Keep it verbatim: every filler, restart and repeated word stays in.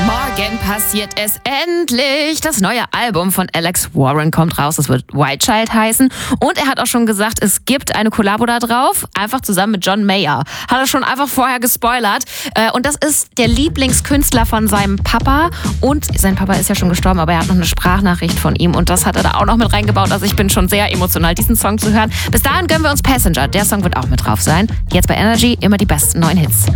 Morgen passiert es endlich. Das neue Album von Alex Warren kommt raus. Es wird White Child heißen. Und er hat auch schon gesagt, es gibt eine Kollabo da drauf. Einfach zusammen mit John Mayer. Hat er schon einfach vorher gespoilert. Und das ist der Lieblingskünstler von seinem Papa. Und sein Papa ist ja schon gestorben, aber er hat noch eine Sprachnachricht von ihm. Und das hat er da auch noch mit reingebaut. Also ich bin schon sehr emotional, diesen Song zu hören. Bis dahin gönnen wir uns Passenger. Der Song wird auch mit drauf sein. Jetzt bei Energy immer die besten neuen Hits.